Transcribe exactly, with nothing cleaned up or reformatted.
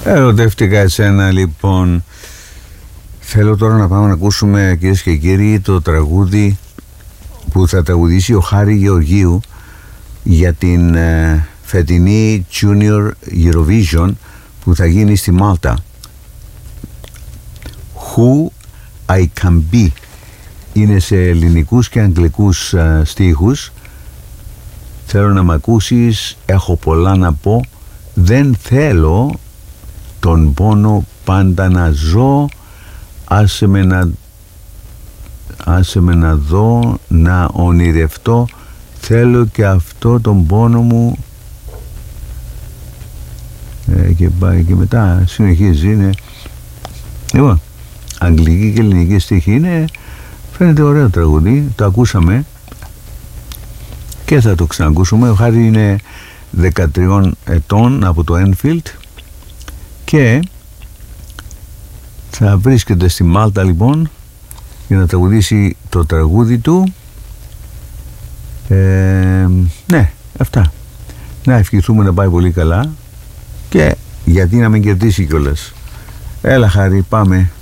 Ερωτεύτηκα εσένα, λοιπόν. Θέλω τώρα να πάμε να ακούσουμε, κυρίες και κύριοι, το τραγούδι που θα τραγουδήσει ο Χάρη Γεωργίου για την ε, φετινή Junior Eurovision που θα γίνει στη Μάλτα. Who I Can Be. Είναι σε ελληνικούς και αγγλικούς ε, στίχους. Θέλω να μ' ακούσεις, έχω πολλά να πω. Δεν θέλω τον πόνο πάντα να ζω. Άσε με να, άσε με να δω, να ονειρευτώ. Θέλω και αυτό τον πόνο μου. ε, και πάει και μετά συνεχίζει. Είναι λοιπόν αγγλική και ελληνική στίχη. Είναι, φαίνεται ωραίο τραγούδι. Το ακούσαμε και θα το ξανακούσουμε. Ο Χάρη είναι δεκατρία ετών από το Enfield και θα βρίσκεται στη Μάλτα, λοιπόν, για να τραγουδήσει το τραγούδι του. ε, ναι, αυτά. Να ευχηθούμε να πάει πολύ καλά και γιατί να μην κερδίσει κιόλας. Έλα, Χάρη, πάμε.